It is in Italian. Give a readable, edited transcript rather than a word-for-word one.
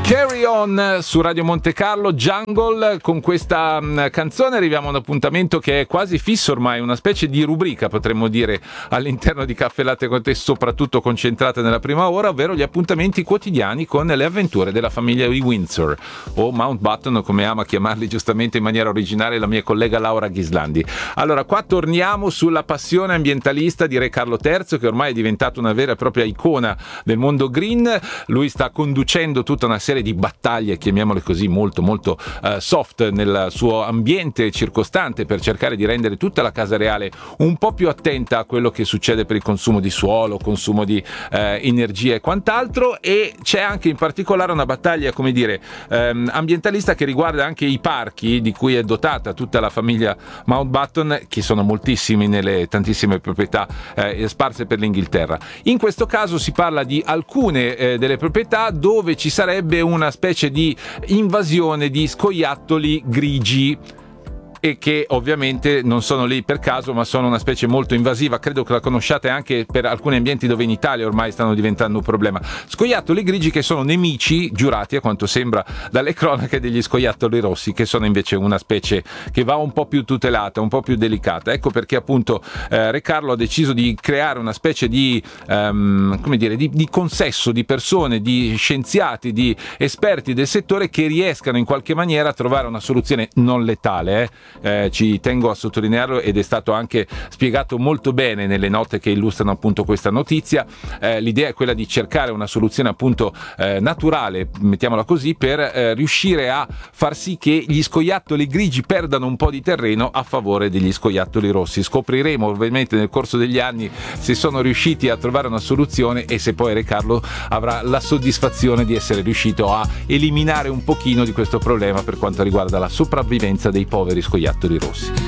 Carry On su Radio Monte Carlo, Jungle. Con questa canzone arriviamo a un appuntamento che è quasi fisso ormai, una specie di rubrica potremmo dire all'interno di Caffè Latte con te, soprattutto concentrate nella prima ora, ovvero gli appuntamenti quotidiani con le avventure della famiglia di Windsor o Mountbatten, come ama chiamarli giustamente in maniera originale la mia collega Laura Ghislandi. Allora, qua torniamo sulla passione ambientalista di Re Carlo III, che ormai è diventato una vera e propria icona del mondo green. Lui sta conducendo tutta una serie di battaglie, chiamiamole così, molto molto soft nel suo ambiente circostante, per cercare di rendere tutta la casa reale un po' più attenta a quello che succede per il consumo di suolo, consumo di energia e quant'altro. E c'è anche in particolare una battaglia, come dire, ambientalista che riguarda anche i parchi di cui è dotata tutta la famiglia Mountbatten, che sono moltissimi nelle tantissime proprietà sparse per l'Inghilterra. In questo caso si parla di alcune delle proprietà dove ci sarebbe una specie di invasione di scoiattoli grigi, e che ovviamente non sono lì per caso, ma sono una specie molto invasiva. Credo che la conosciate anche per alcuni ambienti dove in Italia ormai stanno diventando un problema. Scoiattoli grigi che sono nemici giurati, a quanto sembra dalle cronache, degli scoiattoli rossi, che sono invece una specie che va un po' più tutelata, un po' più delicata. Ecco perché appunto Re Carlo ha deciso di creare una specie di come dire, di consesso di persone, di scienziati, di esperti del settore che riescano in qualche maniera a trovare una soluzione non letale, ci tengo a sottolinearlo, ed è stato anche spiegato molto bene nelle note che illustrano appunto questa notizia. L'idea è quella di cercare una soluzione appunto naturale, mettiamola così, per riuscire a far sì che gli scoiattoli grigi perdano un po' di terreno a favore degli scoiattoli rossi. Scopriremo ovviamente nel corso degli anni se sono riusciti a trovare una soluzione e se poi Re Carlo avrà la soddisfazione di essere riuscito a eliminare un pochino di questo problema per quanto riguarda la sopravvivenza dei poveri scoiattoli rossi.